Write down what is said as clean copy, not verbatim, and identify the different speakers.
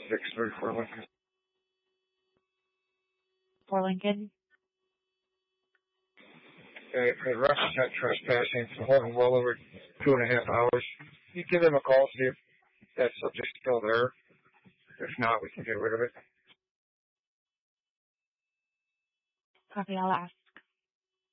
Speaker 1: 634 Lincoln.
Speaker 2: For Lincoln.
Speaker 1: A reference at trespassing for holding well over 2.5 hours. You give them a call, see if that subject's still there. If not, we can get rid of it.
Speaker 2: Copy, I'll ask.